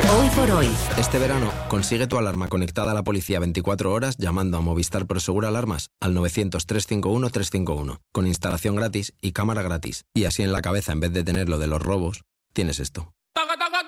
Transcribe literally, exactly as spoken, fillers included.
Hoy por hoy. Este verano, consigue tu alarma conectada a la policía veinticuatro horas llamando a Movistar Prosegur Alarmas al novecientos, trescientos cincuenta y uno, trescientos cincuenta y uno, con instalación gratis y cámara gratis. Y así en la cabeza, en vez de tener lo de los robos, tienes esto.